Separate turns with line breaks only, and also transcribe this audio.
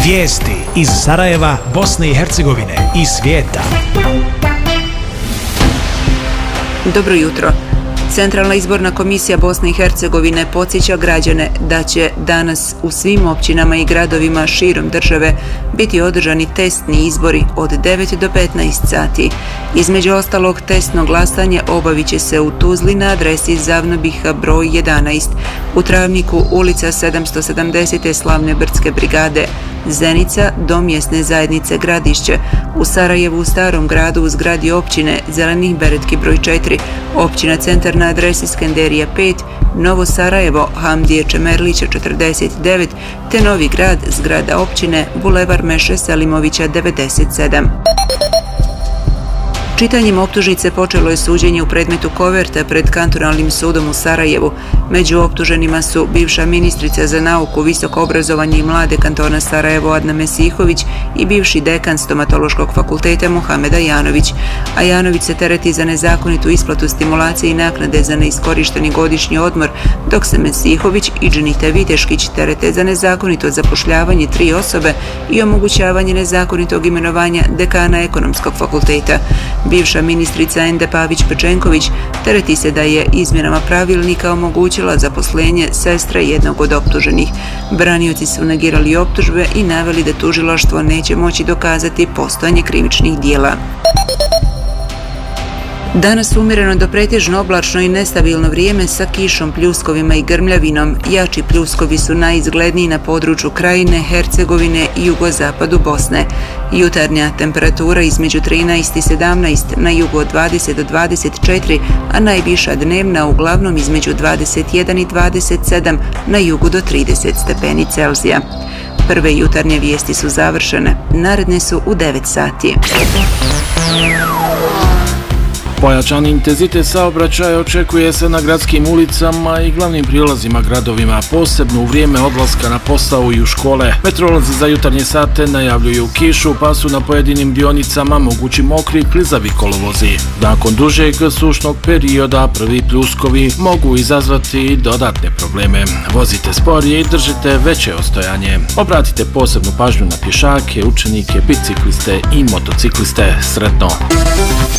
Vijesti iz Sarajeva, Bosne i Hercegovine i svijeta.
Dobro jutro. Centralna izborna komisija Bosne i Hercegovine podsjeća građane da će danas u svim općinama i gradovima širom države biti održani testni izbori od 9 do 15 sati. Između ostalog, testno glasanje obavit će se u Tuzli na adresi Zavnobiha broj 11, u Travniku ulica 770. Slavne Brdske brigade, Zenica do mjesne zajednice Gradišće, u Sarajevu u Starom gradu u zgradi općine Zelenih Beretki broj 4, općina Centar na adresi Skenderija 5, Novo Sarajevo Hamdije Čemerlića 49, te Novi Grad zgrada općine Bulevar Meše Selimovića 97. Čitanjem optužnice počelo je suđenje u predmetu Koverte pred kantonalnim sudom u Sarajevu. Među optuženima su bivša ministrica za nauku, visoko obrazovanje i mlade kantona Sarajevo Adna Mesihović i bivši dekan stomatološkog fakulteta Muhamed Ajanović. Ajanović se tereti za nezakonitu isplatu stimulacije i naknade za neiskorišteni godišnji odmor, dok se Mesihović i Dženite Viteškić terete za nezakonito zapošljavanje 3 osobe i omogućavanje nezakonitog imenovanja dekana ekonomskog fakulteta. Bivša ministrica Ende Pavić-Pečenković tereti se da je izmjenama pravilnika omogućila zaposlenje sestre jednog od optuženih. Branioci su negirali optužbe i naveli da tužilaštvo neće moći dokazati postojanje krivičnih dijela. Danas umjereno do pretežno oblačno i nestabilno vrijeme sa kišom, pljuskovima i grmljavinom. Jači pljuskovi su najizgledniji na području Krajine, Hercegovine i jugozapadu Bosne. Jutarnja temperatura između 13 i 17, na jugu od 20 do 24, a najviša dnevna uglavnom između 21 i 27, na jugu do 30 stepeni Celzija. Prve jutarnje vijesti su završene, naredne su u 9 sati.
Pojačan intenzitet saobraćaja očekuje se na gradskim ulicama i glavnim prilazima gradovima, posebno u vrijeme odlaska na posao i u škole. Meteorolozi za jutarnje sate najavljuju kišu, pa su na pojedinim dionicama mogući mokri i klizavi kolovozi. Nakon dužeg sušnog perioda prvi pljuskovi mogu izazvati dodatne probleme. Vozite sporije i držite veće ostojanje. Obratite posebnu pažnju na pješake, učenike, bicikliste i motocikliste. Sretno!